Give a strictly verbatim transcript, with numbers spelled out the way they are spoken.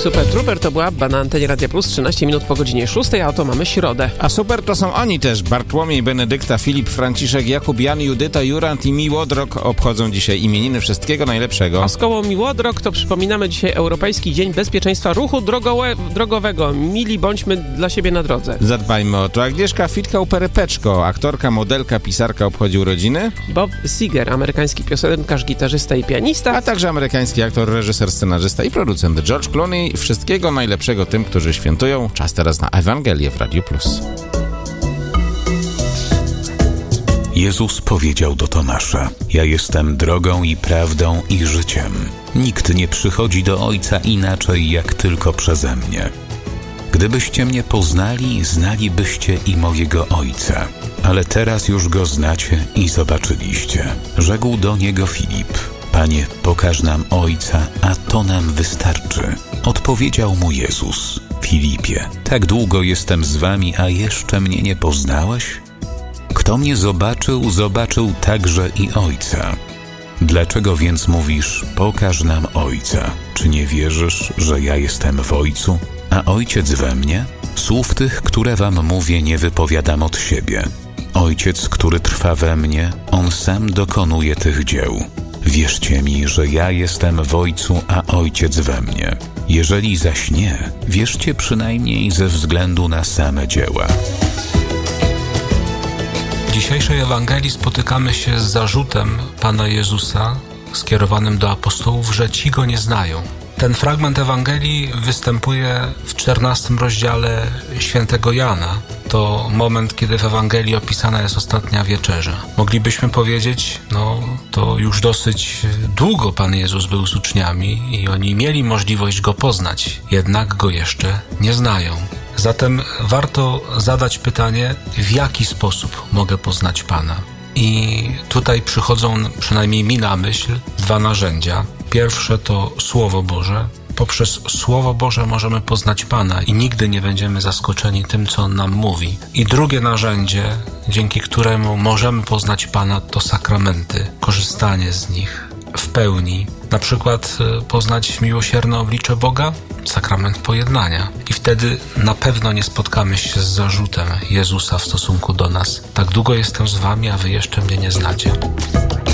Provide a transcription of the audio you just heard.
Super Trooper to była Abba na antenie Radia Plus, trzynaście minut po godzinie szóstej, a oto mamy środę. A super to są oni też. Bartłomiej, Benedykta, Filip, Franciszek, Jakub, Jan, Judyta, Jurand i Miłodrok obchodzą dzisiaj imieniny. Wszystkiego najlepszego. A z koło Miłodrok to przypominamy dzisiaj Europejski Dzień Bezpieczeństwa Ruchu drogowe, Drogowego. Mili bądźmy dla siebie na drodze. Zadbajmy o to. Agnieszka Fitkał-Perepeczko, aktorka, modelka, pisarka, obchodzi urodziny. Bob Seger, amerykański piosenkarz, gitarzysta i pianista. A także amerykański aktor, reżyser, scenarzysta i producent George Clooney. Wszystkiego najlepszego tym, którzy świętują. Czas teraz na Ewangelię w Radiu Plus. Jezus powiedział do Tomasza: ja jestem drogą i prawdą i życiem. Nikt nie przychodzi do Ojca inaczej, jak tylko przeze mnie. Gdybyście mnie poznali, znalibyście i mojego Ojca. Ale teraz już Go znacie i zobaczyliście. Rzekł do niego Filip: Panie, pokaż nam Ojca, a to nam wystarczy. Odpowiedział mu Jezus: Filipie, tak długo jestem z wami, a jeszcze mnie nie poznałeś? Kto mnie zobaczył, zobaczył także i Ojca. Dlaczego więc mówisz: pokaż nam Ojca? Czy nie wierzysz, że ja jestem w Ojcu, a Ojciec we mnie? Słów tych, które wam mówię, nie wypowiadam od siebie. Ojciec, który trwa we mnie, On sam dokonuje tych dzieł. Wierzcie mi, że ja jestem w Ojcu, a Ojciec we mnie. Jeżeli zaś nie, wierzcie przynajmniej ze względu na same dzieła. W dzisiejszej Ewangelii spotykamy się z zarzutem Pana Jezusa skierowanym do apostołów, że ci Go nie znają. Ten fragment Ewangelii występuje w czternastym rozdziale świętego Jana. To moment, kiedy w Ewangelii opisana jest ostatnia wieczerza. Moglibyśmy powiedzieć, no to już dosyć długo Pan Jezus był z uczniami i oni mieli możliwość Go poznać, jednak Go jeszcze nie znają. Zatem warto zadać pytanie, w jaki sposób mogę poznać Pana? I tutaj przychodzą, przynajmniej mi na myśl, dwa narzędzia. Pierwsze to Słowo Boże. Poprzez Słowo Boże możemy poznać Pana i nigdy nie będziemy zaskoczeni tym, co On nam mówi. I drugie narzędzie, dzięki któremu możemy poznać Pana, to sakramenty, korzystanie z nich w pełni. Na przykład poznać miłosierne oblicze Boga, sakrament pojednania. I wtedy na pewno nie spotkamy się z zarzutem Jezusa w stosunku do nas: tak długo jestem z wami, a wy jeszcze mnie nie znacie.